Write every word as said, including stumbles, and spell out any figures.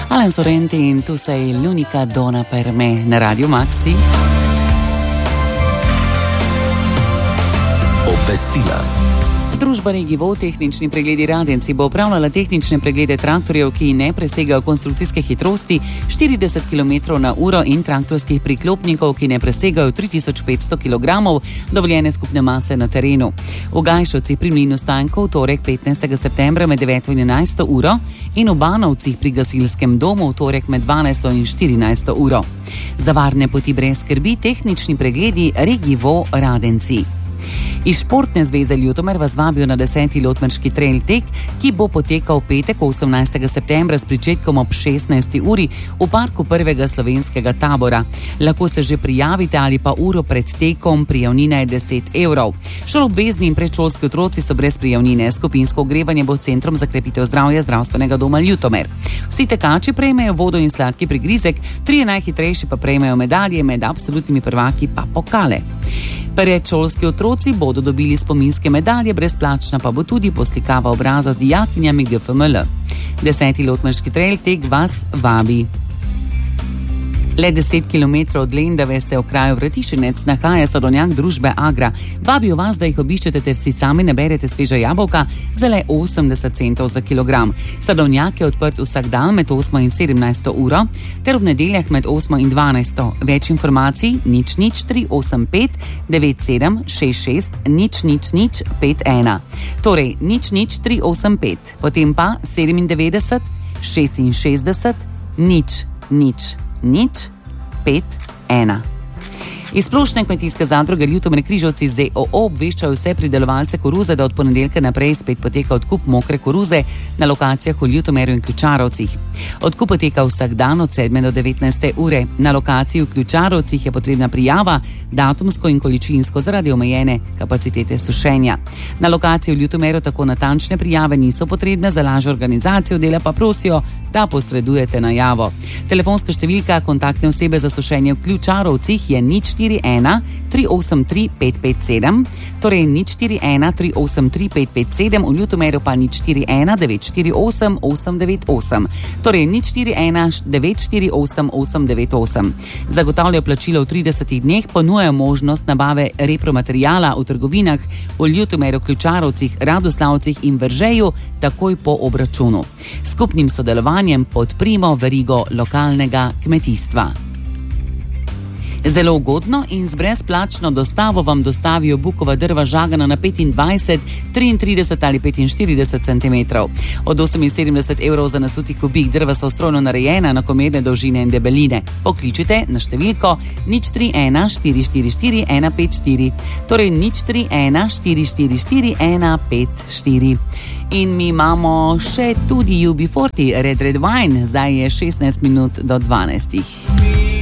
Alan Sorrenti in Tu sei l'unica donna per me na Radio Maxi. Obvestila. Družba Regivo tehnični pregledi Radenci bo opravljala tehnične preglede traktorjev, ki ne presegajo konstrukcijske hitrosti štirideset kilometrov na uro in traktorskih priklopnikov, ki ne presegajo tri tisoč petsto kilogramov dovoljene skupne mase na terenu. V Gajšovcih pri Mlinu Stanko v torek petnajstega septembra med deveto in enajsto uro in v Banovcih pri gasilskem domu v torek med dvanajsto in štirinajsto uro. Za varne poti brez skrbi tehnični pregledi Regivo Radenci. Iz Športne zveze Ljutomer vas vabijo na deseti Lotmerški trail tek, ki bo potekal petek osemnajstega septembra s pričetkom ob šestnajsti uri v parku prvega slovenskega tabora. Lahko se že prijavite ali pa uro pred tekom, prijavnina je deset evrov. Šoloobvezni in predšolski otroci so brez prijavnine. Skupinsko ogrevanje bo s Centrom za krepitev zdravja Zdravstvenega doma Ljutomer. Vsi tekači prejmejo vodo in sladki prigrizek, trije najhitrejši pa prejmejo medalje, med absolutnimi prvaki pa pokale. Predšolski otroci bodo dobili spominske medalje, brezplačna pa bo tudi poslikava obraza z dijakinjami G F M L. Deseti Lotmerški trail tek vas vabi. Le deset kilometrov od Lendave se v kraju Vratišenec nahaja sadovnjak družbe Agra. Vabijo vas, da jih obiščete ter si sami naberete sveža jabolka za le osemdeset centov za kilogram. Sadovnjak je odprt vsak dan med osmo in sedemnajsto uro ter ob nedeljah med osmo in dvanajsto. Več informacij nič nič tri osem pet devet sedem šest šest nič nič nič pet ena. Torej nič nič tri osem pet, potem pa sedemindevetdeset šestinšestdeset nič nič nič pet ena. Iz Splošne kmetijske zadruge Ljutomer Križevci Z O O obveščajo vse pridelovalce koruze, da od ponedeljka naprej spet poteka odkup mokre koruze na lokacijah v Ljutomeru in Ključarovcih. Odkup poteka vsak dan od sedme do devetnajste ure. Na lokaciji v Ključarovcih je potrebna prijava, datumsko in količinsko zaradi omejene kapacitete sušenja. Na lokaciji v Ljutomeru tako natančne prijave niso potrebne, za lažjo organizacijo dela pa prosijo, da posredujete najavo. Telefonska številka kontaktne osebe za sušenje v Ključarovcih je nič štiri ena tri osem tri pet pet sedem, torej nič štiri ena tri osem tri pet pet sedem, v Ljutomeru pa nič štiri ena devet štiri osem osem devet osem, torej nič štiri ena devet štiri osem osem devet osem. Zagotavljajo plačilo v tridesetih dneh, ponujajo možnost nabave repromaterijala v trgovinah v Ljutomeru, Ključarovcih, Radoslavcih in Veržeju takoj po obračunu. Skupnim sodelovanjem podprimo verigo lokalnega kmetijstva. Zelo ugodno in z brezplačno dostavo vam dostavijo bukova drva žagana na petindvajset, triintrideset ali petinštirideset centimetrov. Od oseminsedemdeset evrov za nasuti kubik drva so strojno narejena, enakomerne dolžine in debeline. Pokličite na številko nič tri ena štiri štiri štiri ena pet štiri, torej nič tri ena štiri štiri štiri ena pet štiri. In mi imamo še tudi U B štirideset Red Red Wine, zdaj je šestnajst minut do dvanajstih.